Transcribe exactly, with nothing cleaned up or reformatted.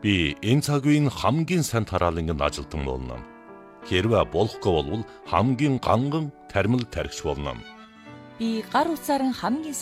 Би энэ цаг үеийн хамгийн сайн тараалангийн ажилтан болно. Хэрвээ болохгүй бол хамгийн ганган тармил тархич болно. Би гар утсаар нь хамгийн